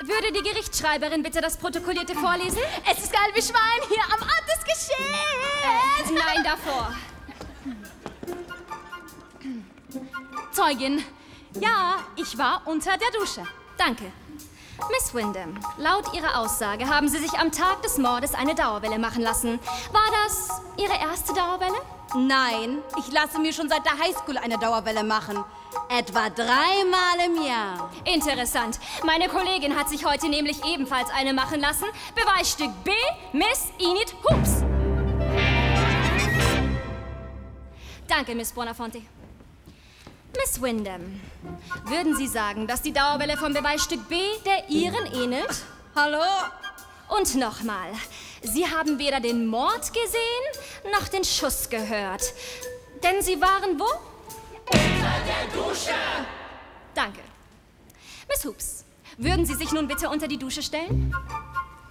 Würde die Gerichtsschreiberin bitte das Protokollierte vorlesen? Es ist Galbe Schwein hier am Ort des Geschehens. Nein, davor. Zeugin, ja, ich war unter der Dusche. Danke. Miss Windham, laut Ihrer Aussage haben Sie sich am Tag des Mordes eine Dauerwelle machen lassen. War das Ihre erste Dauerwelle? Nein, ich lasse mir schon seit der Highschool eine Dauerwelle machen. Etwa 3-mal im Jahr. Interessant. Meine Kollegin hat sich heute nämlich ebenfalls eine machen lassen. Beweisstück B, Miss Enid Hoops. Danke, Miss Buonafonte. Miss Windham, würden Sie sagen, dass die Dauerwelle vom Beweisstück B der Ihren ähnelt? Hallo? Und nochmal, Sie haben weder den Mord gesehen, noch den Schuss gehört. Denn Sie waren wo? Unter der Dusche! Danke. Miss Hoops, würden Sie sich nun bitte unter die Dusche stellen?